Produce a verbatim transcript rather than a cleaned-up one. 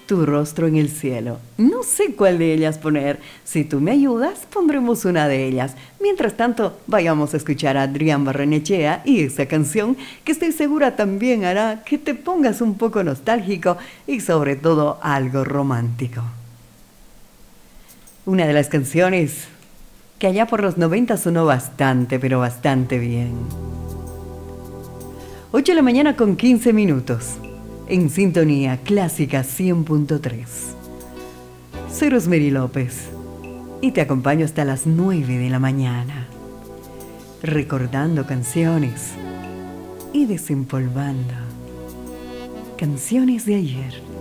tu rostro en el cielo. No sé cuál de ellas poner. Si tú me ayudas, pondremos una de ellas. Mientras tanto, vayamos a escuchar a Adrián Barrenechea y esa canción que estoy segura también hará que te pongas un poco nostálgico y sobre todo algo romántico. Una de las canciones que allá por los noventa sonó bastante, pero bastante bien. ocho de la mañana con quince minutos. En sintonía clásica cien punto tres. Soy Rosemary López y te acompaño hasta las nueve de la mañana, recordando canciones y desempolvando canciones de ayer.